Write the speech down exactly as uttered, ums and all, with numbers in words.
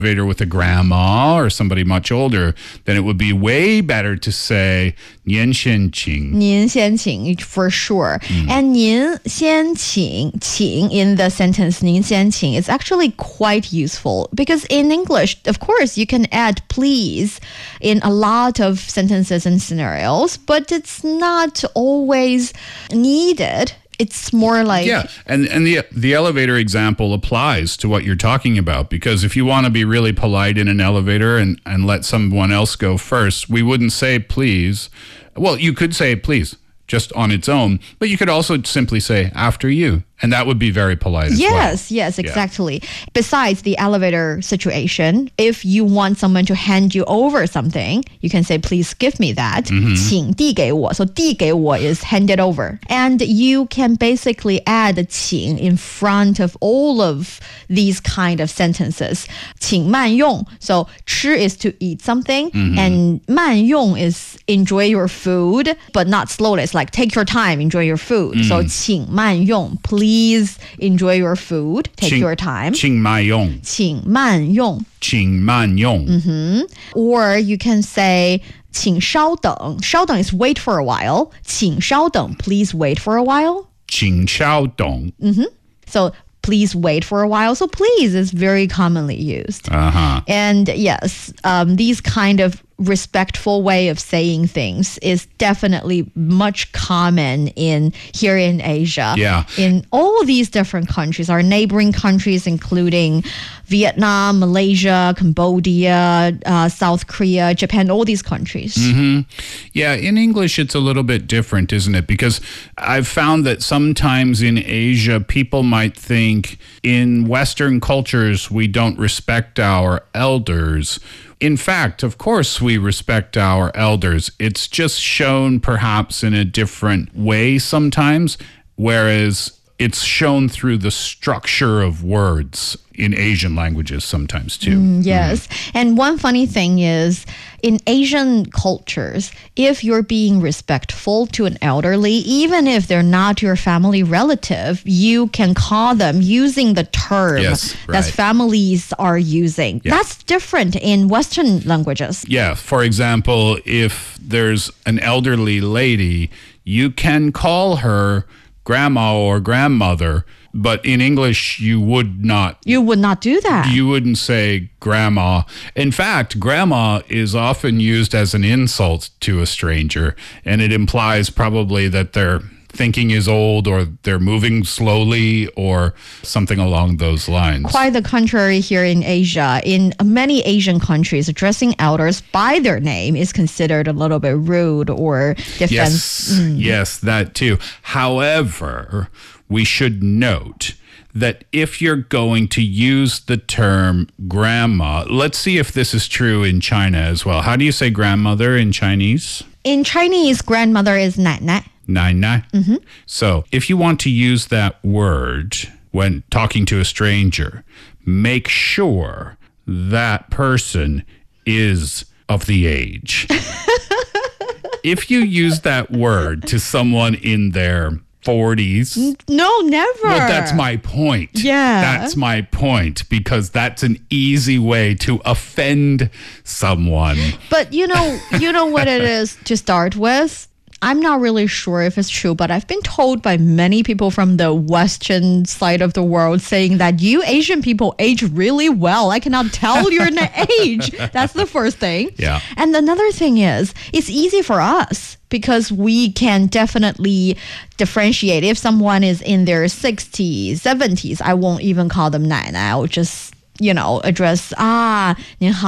elevator with a grandma or somebody much older, then it would be way better to say 您先请. 您先请 for sure. Mm. And 您先请, 请 in the sentence 您先请 is actually quite useful because in English, of course, you can add please in a lot of sentences and scenarios, but it's not always needed. It's more like... Yeah, and, and the the elevator example applies to what you're talking about because if you want to be really polite in an elevator and, and let someone else go first, we wouldn't say please. Well, you could say please just on its own, but you could also simply say after you. And that would be very polite as yes, well. Yes, exactly. Yeah. Besides the elevator situation, if you want someone to hand you over something, you can say, please give me that. Mm-hmm. 请递给我. So 递给我 is hand it over. And you can basically add 请 in front of all of these kind of sentences. 请慢用. So 吃 is to eat something. Mm-hmm. And 慢用 is enjoy your food, but not slowly. It's like take your time, enjoy your food. Mm. So 请慢用, please. Please enjoy your food. Take 请, your time. 请慢用. 请慢用. 请慢用. Mm-hmm. Or you can say 请稍等. 稍等 is wait for a while. 请稍等. Please wait for a while. 请稍等. Mm-hmm. So please wait for a while. So please is very commonly used. Uh-huh. And yes, um, these kind of respectful way of saying things is definitely much common in here in Asia. Yeah. In all these different countries, our neighboring countries, including Vietnam, Malaysia, Cambodia, uh, South Korea, Japan, all these countries. Mm-hmm. Yeah, in English, it's a little bit different, isn't it? Because I've found that sometimes in Asia, people might think in Western cultures, we don't respect our elders. In fact, of course, we respect our elders. It's just shown perhaps in a different way sometimes, whereas it's shown through the structure of words in Asian languages sometimes too. Mm, yes. Mm. And one funny thing is in Asian cultures, if you're being respectful to an elderly, even if they're not your family relative, you can call them using the term yes, right. that families are using. Yeah. That's different in Western languages. Yeah. For example, if there's an elderly lady, you can call her grandma or grandmother, but in English, you would not. You would not do that. You wouldn't say grandma. In fact, grandma is often used as an insult to a stranger, and it implies probably that their thinking is old or they're moving slowly or something along those lines. Quite the contrary here in Asia. In many Asian countries, addressing elders by their name is considered a little bit rude or defense. Yes, mm. yes, that too. However, we should note that if you're going to use the term grandma, let's see if this is true in China as well. How do you say grandmother in Chinese? In Chinese, grandmother is 奶奶. 奶奶. Mm-hmm. So if you want to use that word when talking to a stranger, make sure that person is of the age. If you use that word to someone in their forties. No, never. Well, that's my point. Yeah. That's my point because that's an easy way to offend someone. But you know, you know what it is to start with? I'm not really sure if it's true, but I've been told by many people from the Western side of the world saying that you Asian people age really well. I cannot tell your age. That's the first thing. Yeah. And another thing is, it's easy for us because we can definitely differentiate. If someone is in their sixties, seventies, I won't even call them 奶奶. I'll just, you know, address, ah, 您好.